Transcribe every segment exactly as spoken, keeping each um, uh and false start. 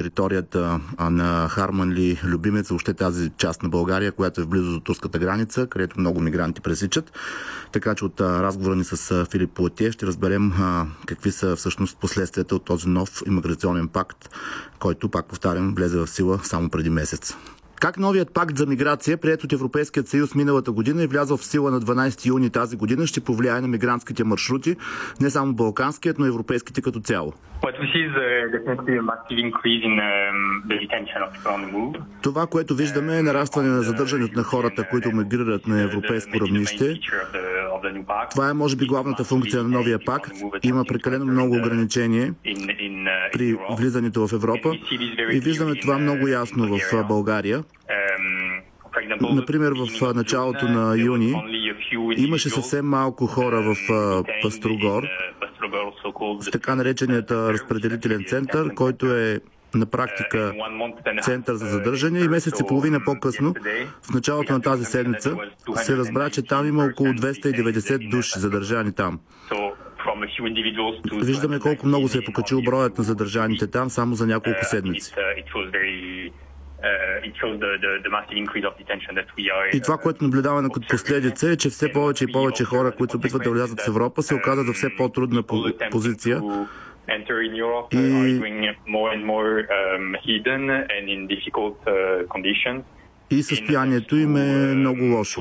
територията на Харманли, Любимец, въобще тази част на България, която е в близо до турската граница, където много мигранти пресичат. Така че от разговора ни с Филип Полетие ще разберем а, какви са всъщност последствията от този нов имиграционен пакт, който, пак повтарям, влезе в сила само преди месец. Как новият пакт за миграция, приет от Европейският съюз миналата година и влязъл в сила на дванадесети юни тази година, ще повлияе на мигрантските маршрути, не само балканският, но и европейските като цяло? Това, което виждаме, е нарастване на задържането на хората, които мигрират на европейско равнище. Това е, може би, главната функция на новия пакт. Има прекалено много ограничения при влизането в Европа и виждаме това много ясно в България. Например, в началото на юни имаше съвсем малко хора в Пъстрогор, в така нареченият разпределителен център, който е на практика център за задържане, и месец и половина по-късно, в началото на тази седмица, се разбра, че там има около двеста и деветдесет души задържани там. Виждаме колко много се е покачил броят на задържаните там само за няколко седмици. И това, което наблюдаваме като последица, е, че все повече и повече хора, които се опитват да влязат в Европа, се оказват в все по-трудна позиция. И... и състоянието им е много лошо.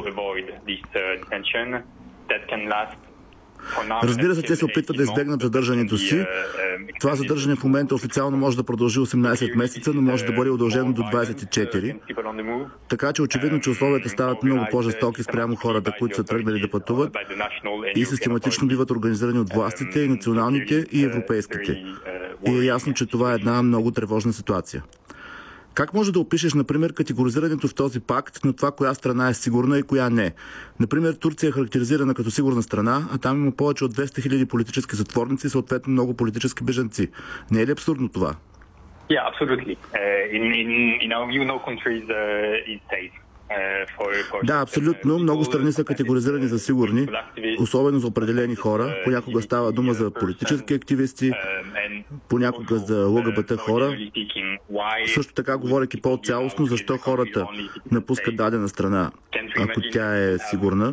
Разбира се, те се опитват да избегнат задържането си. Това задържане в момента официално може да продължи осемнадесет месеца, но може да бъде удължено до двадесет и четири. Така че очевидно, че условията стават много по-жестоки спрямо хората, които са тръгнали да пътуват и систематично биват организирани от властите, и националните, и европейските. И е ясно, че това е една много тревожна ситуация. Как може да опишеш, например, категоризирането в този пакт на това, коя страна е сигурна и коя не? Например, Турция е характеризирана като сигурна страна, а там има повече от двеста хиляди политически затворници и съответно много политически бежанци. Не е ли абсурдно това? Yeah, absolutely. Uh, in, in, in our view, no country is, uh, is safe. Да, абсолютно. Много страни са категоризирани за сигурни, особено за определени хора. Понякога става дума за политически активисти, понякога за ЛГБТ хора. Също така, говорейки по-цялостно, защо хората напускат дадена страна, ако тя е сигурна.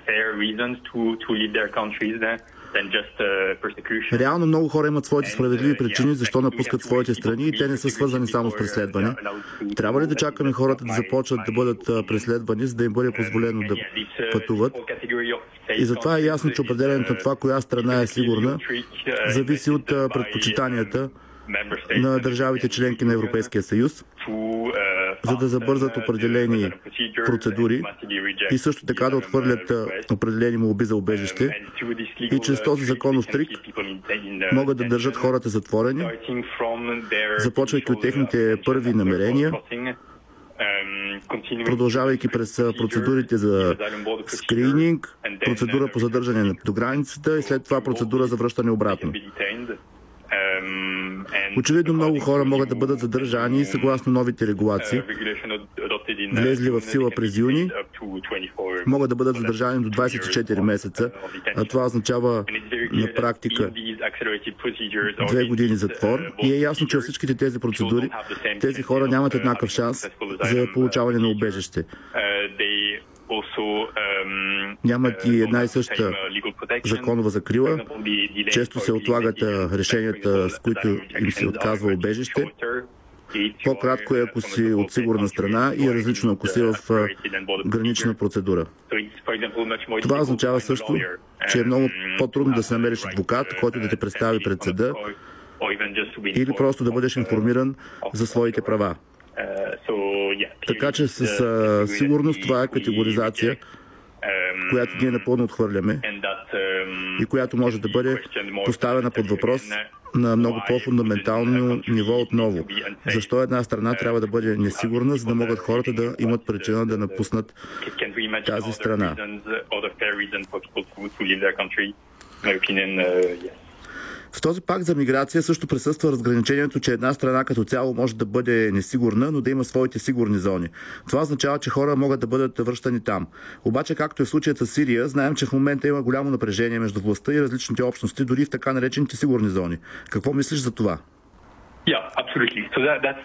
Реално много хора имат своите справедливи причини защо напускат своите страни и те не са свързани само с преследване. Трябва ли да чакаме хората да започват да бъдат преследвани, за да им бъде позволено да пътуват? И затова е ясно, че определението на това, коя страна е сигурна, зависи от предпочитанията на държавите членки на Европейския съюз, за да забързат определени процедури и също така да отхвърлят определени молби за убежище и чрез този законов трик могат да държат хората затворени, започвайки от техните първи намерения, продължавайки през процедурите за скрининг, процедура по задържане до границата и след това процедура за връщане обратно. Очевидно много хора могат да бъдат задържани съгласно новите регулации, влезли в сила през юни, могат да бъдат задържани до двадесет и четири месеца, а това означава на практика две години затвор. И е ясно, че във всичките тези процедури тези хора нямат еднакъв шанс за получаване на убежище. Нямат и една и съща законова закрила. Често се отлагат решенията, с които им се отказва убежище. По-кратко е, ако си от сигурна страна, и е различно, ако си в гранична процедура. Това означава също, че е много по-трудно да се намериш адвокат, който да те представи пред съда, или просто да бъдеш информиран за своите права. Така че със сигурност това е категоризация, която ние напълно отхвърляме и която може да бъде поставена под въпрос на много по-фундаментално ниво отново. Защо една страна трябва да бъде несигурна, за да могат хората да имат причина да напуснат тази страна? В този пакт за миграция също присъства разграничението, че една страна като цяло може да бъде несигурна, но да има своите сигурни зони. Това означава, че хора могат да бъдат връщани там. Обаче, както е в случаят с Сирия, знаем, че в момента има голямо напрежение между властта и различните общности, дори в така наречените сигурни зони. Какво мислиш за това? Yeah, absolutely. So that, that's